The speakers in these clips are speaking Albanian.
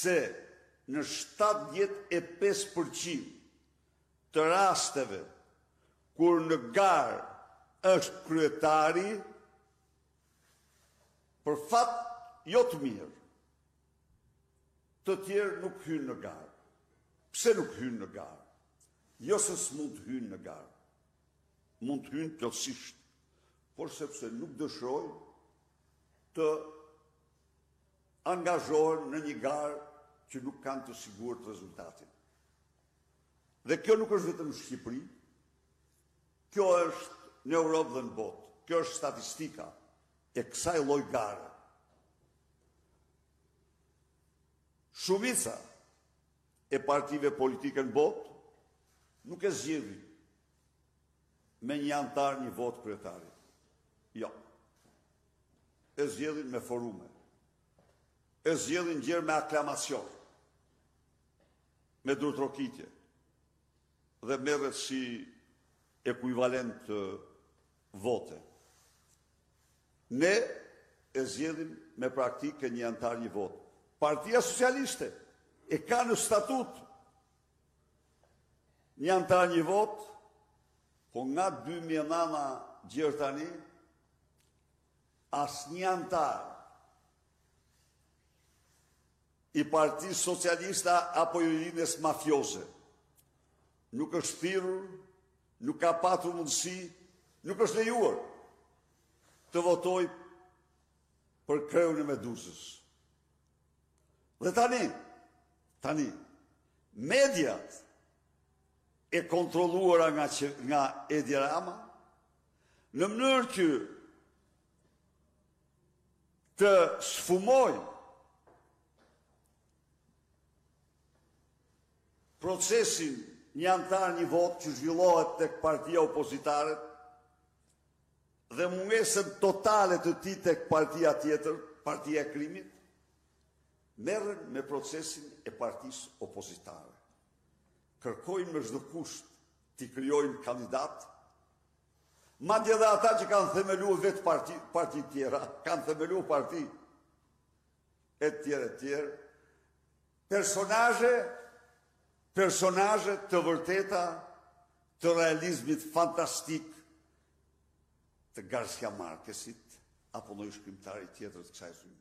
se në 75% të rasteve kur në garë është kryetari, për fat jo të mirë, të tjerë nuk hynë në garë. Pse nuk hynë në garë? Jo se s'mund të hynë në garë. Mund të hynë plotësisht, por sepse nuk dëshirojnë të angazhohen në një garë që nuk kanë të sigurt rezultatin. Dhe kjo nuk është vetëm në Shqipëri, kjo është në Europë dhe në botë. Kjo është statistika e kësaj lloj gare. Shumica e partive politike në botë nuk e zgjedhin me një antar një vot kryetari. Jo. E zgjedhin me forume. E zgjedhin gjerë me aklamacion, me drutrokitje, dhe merret si ekuivalent të vote. Ne e zgjedhim me praktikë një antar një vot. Partia Socialiste e ka në statut një antar një vot, po nga 2009 gjërë tani, as një antar i Partisë Socialista apo i linjes mafioze nuk është thirrur, nuk ka patur mundësi, nuk është lejuar të votoj për kreun e Meduzës. Dhe tani, mediat e kontrolluara nga Edi Rama, në mënyrë që të sfumojnë procesin një antar një vot që zhvillohet tek partia opozitare dhe mungesën totale të tij tek partia tjetër, partia e krimit, merren me procesin e partisë opozitare. Kërkojnë me çdo kusht t'i krijojnë kandidat, madje edhe ata që kanë themeluar vetë parti tjera, kanë themeluar parti e tjerë, personazhe të vërteta të realizmit fantastik të Garcia Marquezit apo ndonjë shkrimtari tjetër të kësaj zyme.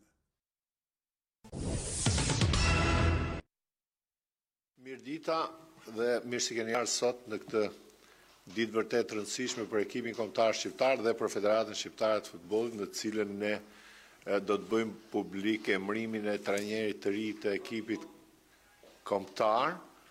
Mirëdita dhe mirë se keni ardhur sot në këtë ditë vërtet rëndësishme për ekipin kombëtar shqiptar dhe për Federatën Shqiptare të Futbollit, në të cilën ne do të bëjmë publik emërimin e trajnerit të ri të ekipit kombëtar,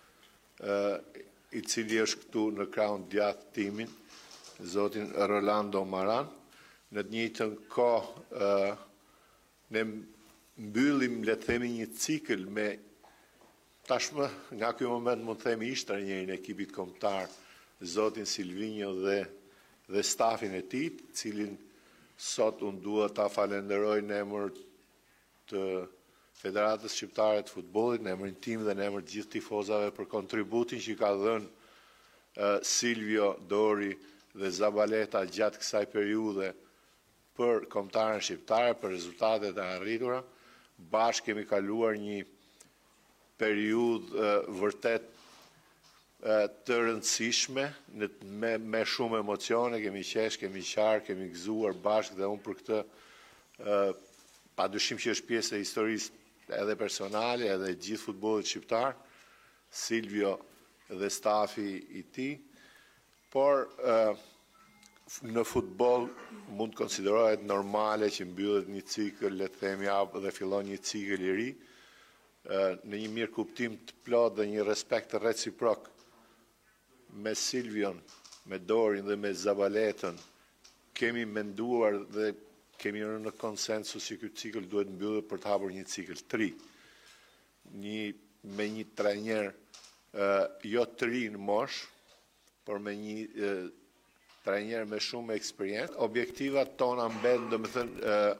i cili është këtu në krahun djathtë timin, zotin Rolando Maran. Në të njëjtën kohë ne mbyllim, le të themi, një cikël me tashmë nga ky moment mund të themi ish trajnerin e ekipit kombëtar, zotin Silvinjo dhe stafin e tij, cilin sot unë dua ta falenderoj në emër të Federatës Shqiptare të Futbollit, në emrin tim dhe në emër të gjithë tifozave për kontributin që ka dhënë Silvio, Dori dhe Zabaleta gjatë kësaj periudhe për kombëtarën shqiptare, për rezultatet e arritura. Bashkë kemi kaluar një periudhë vërtet të rëndësishme, me shumë emocione, kemi qesh, kemi qarë, kemi gëzuar bashkë dhe unë për këtë padyshim që është pjesë e historisë edhe personale, edhe gjithë futbollit shqiptar, Silvio dhe stafi i tij, por në futboll mund të konsiderohet normale që mbyllet një cikël, le të themi, dhe fillon një cikël i ri, në një mirë kuptim të plot dhe një respekt të reciprok me Silvion, me Dorin dhe me Zabaletën, kemi menduar dhe kemi rënë në konsensus që ky cikël duhet mbyllet për të hapur një cikël të ri. Me një trajner jo të ri në moshë, por me një trajner me shumë eksperiencë. Objektivat tona mbeten, domethënë,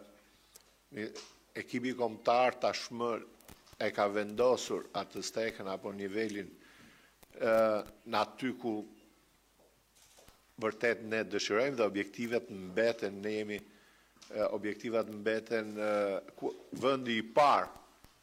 ekipi kombëtar tashmë e ka vendosur atë stekën apo nivelin në aty ku vërtet ne dëshirojmë, dhe objektivat mbeten, ne jemi objektivat mbeten vendi i parë